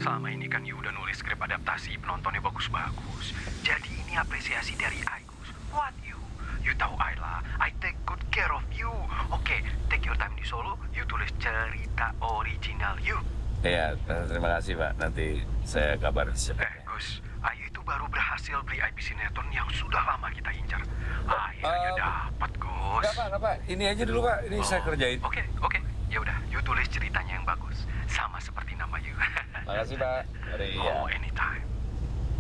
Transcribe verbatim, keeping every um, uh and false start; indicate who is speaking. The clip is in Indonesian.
Speaker 1: Selama ini kan you udah nulis skrip adaptasi, penontonnya bagus-bagus. Jadi ini apresiasi dari I, Gus. What you? You tahu I lah, I take good care of you. Oke, okay, take your time di Solo, you tulis cerita original you.
Speaker 2: Iya, terima kasih Pak. Nanti saya kabarin secepatnya.
Speaker 1: Eh, Gus, Ayu itu baru berhasil beli I P sinetron yang sudah lama kita incar. Akhirnya
Speaker 2: Um,
Speaker 1: dapat, Gus.
Speaker 2: Enggak Pak, enggak Pak. Ini aja dulu Pak. Ini
Speaker 1: Oh,
Speaker 2: saya kerjain.
Speaker 1: Oke, okay, oke. Okay. Ya udah, you tulis ceritanya yang bagus, sama seperti nama you.
Speaker 2: Makasih Pak. Mari, ya.
Speaker 1: Oh, anytime.